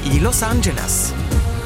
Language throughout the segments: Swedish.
i Los Angeles.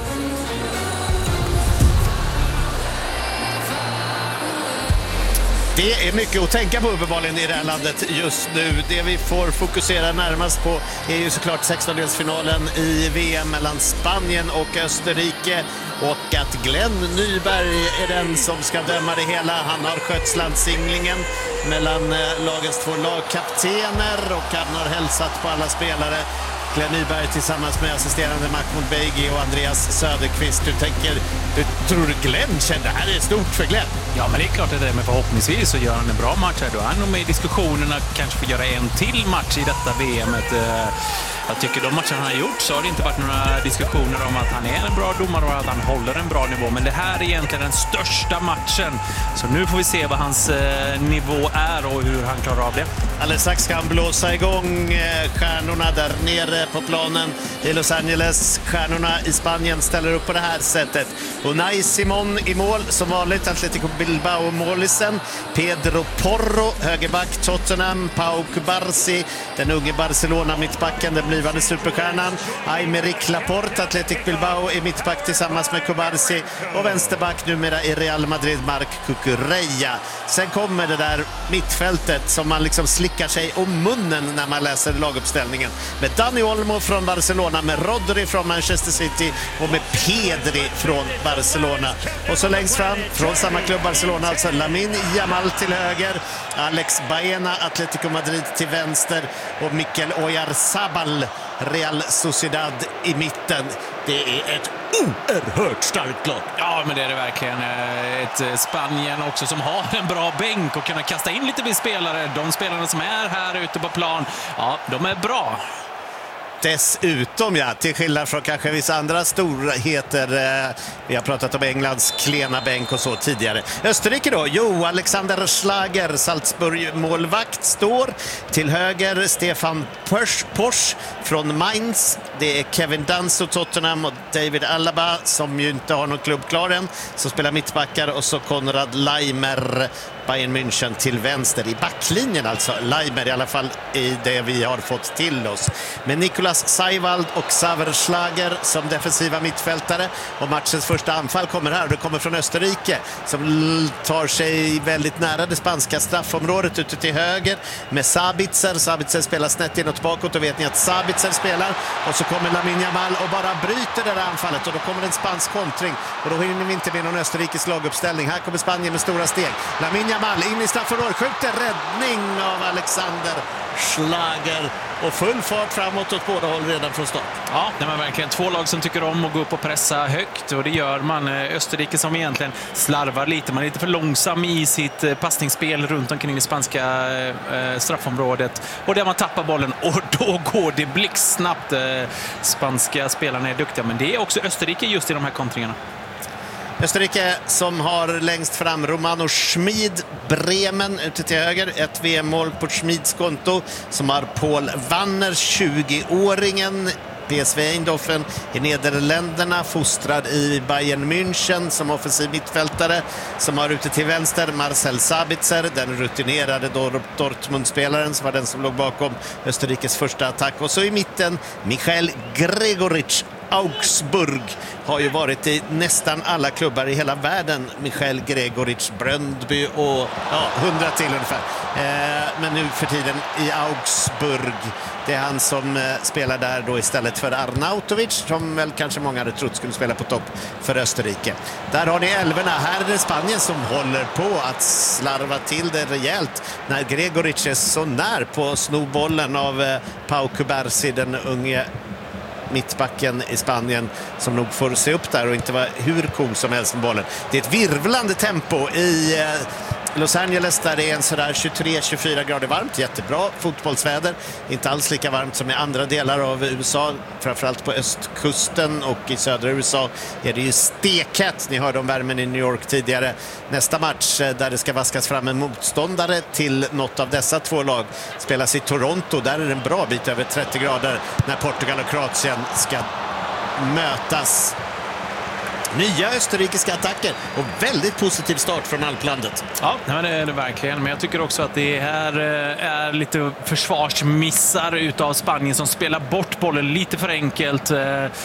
Det är mycket att tänka på uppenbarligen i det här landet just nu. Det vi får fokusera närmast på är ju såklart 16-delsfinalen i VM mellan Spanien och Österrike. Och att Glenn Nyberg är den som ska döma det hela. Han har skött slansinglingen mellan lagens två lagkaptener och han har hälsat på alla spelare. Glenn Nyberg tillsammans med assisterande Mahmoud Beigi och Andreas Söderqvist. Du tror Glenn känner det här är stort för Glenn? Ja, men det är klart att det är, men förhoppningsvis så gör han en bra match här. Då är han nog med i diskussionerna, kanske får göra en till match i detta VMet. Jag tycker de matcherna han har gjort så har det inte varit några diskussioner om att han är en bra domare och att han håller en bra nivå. Men det här är egentligen den största matchen. Så nu får vi se vad hans nivå är och hur han klarar av det. Alldeles strax ska han blåsa igång stjärnorna där nere på planen i Los Angeles. Stjärnorna i Spanien ställer upp på det här sättet. Unai Simón i mål, som vanligt Atletico Bilbao-målisen. Pedro Porro, högerback Tottenham. Pau Cubarsí, den unge Barcelona-mittbacken, den blivande superstjärnan. Aymeric Laporte, Athletic Bilbao, är mittback tillsammans med Cubarsí. Och vänsterback numera i Real Madrid, Marc Cucurella. Sen kommer det där mittfältet som man liksom slickar sig om munnen när man läser laguppställningen. Med Dani Olmo från Barcelona, med Rodri från Manchester City och med Pedri från Barcelona. Och så längst fram, från samma klubb Barcelona, alltså Lamine Yamal till höger, Alex Baena, Atletico Madrid till vänster och Mikel Oyarzabal, Real Sociedad i mitten. Det är ett oerhört starkt lag. Ja, men det är det verkligen. Ett Spanien också som har en bra bänk och kunna kasta in lite spelare. De spelarna som är här ute på plan, ja, de är bra. Dessutom, ja, till skillnad från kanske vissa andra storheter, vi har pratat om Englands klena bänk och så tidigare. Österrike då, Alexander Schlager, Salzburg-målvakt, står till höger. Stefan Posch från Mainz. Det är Kevin Danso, Tottenham, och David Alaba, som ju inte har någon klubb klar än, som spelar mittbackar, och så Konrad Laimer, Bayern München, till vänster i backlinjen, alltså Laimer i alla fall i det vi har fått till oss. Men Nicolas Seiwald och Xaver Schlager som defensiva mittfältare, och matchens första anfall kommer här. Det kommer från Österrike som tar sig väldigt nära det spanska straffområdet ute till höger med Sabitzer. Sabitzer spelar snett inåt bakåt, och vet ni att Sabitzer spelar, och så kommer Lamine Yamal och bara bryter det där anfallet, och då kommer en spansk kontring, och då hinner vi inte med någon österrikisk laguppställning. Här kommer Spanien med stora steg. Lamine Yamal in i straffområdet, skjuter, räddning av Alexander Schlager, och full fart framåt åt båda håll redan från start. Ja, det är verkligen två lag som tycker om att gå upp och pressa högt, och det gör man. Österrike som egentligen slarvar lite, man är lite för långsam i sitt passningsspel runt omkring det spanska straffområdet, och där man tappar bollen, och då går det blixtsnabbt. Spanska spelarna är duktiga, men det är också Österrike just i de här kontringarna. Österrike som har längst fram Romano Schmid, Bremen ute till höger. Ett VM-mål på Schmids konto, som har Paul Wanner, 20-åringen. PSV Eindhoven i Nederländerna, fostrad i Bayern München som offensiv mittfältare, som har ute till vänster Marcel Sabitzer, den rutinerade Dortmund-spelaren som var den som låg bakom Österrikes första attack. Och så i mitten Michael Gregoritsch, Augsburg, har ju varit i nästan alla klubbar i hela världen. Michael Gregoritsch, Bröndby och 100 till ungefär. Men nu för tiden i Augsburg. Det är han som spelar där då istället för Arnautovic, som väl kanske många hade trott skulle spela på topp för Österrike. Där har ni älvorna. Här är det Spanien som håller på att slarva till det rejält när Gregoritsch är så när på snowbollen av Pau Cubarsí, den unge mittbacken i Spanien, som nog får se upp där och inte vara hur cool som helst med bollen. Det är ett virvlande tempo i Los Angeles, där det är en sådär 23-24 grader varmt. Jättebra fotbollsväder. Inte alls lika varmt som i andra delar av USA. Framförallt på östkusten och i södra USA är det ju stekhett. Ni hörde om värmen i New York tidigare. Nästa match där det ska vaskas fram en motståndare till något av dessa två lag spelas i Toronto. Där är det en bra bit över 30 grader när Portugal och Kroatien ska mötas. Nya österrikiska attacker och väldigt positiv start från alplandet. Ja, det är det verkligen. Men jag tycker också att det här är lite försvarsmissar utav Spanien som spelar bort bollen lite för enkelt.